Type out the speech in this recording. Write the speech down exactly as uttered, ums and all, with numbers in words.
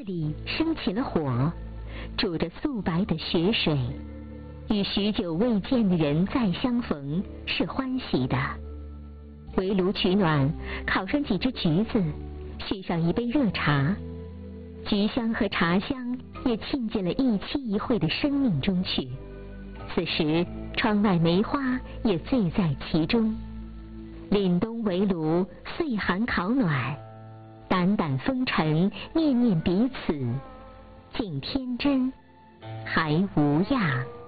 里升起了火，煮着素白的雪水，与许久未见的人再相逢是欢喜的。围炉取暖，烤上几只橘子，续上一杯热茶，橘香和茶香也沁进了一期一会的生命中去。此时窗外梅花也醉在其中。凛冬围炉，岁寒烤暖，胆胆风尘，念念彼此，竟天真还无恙。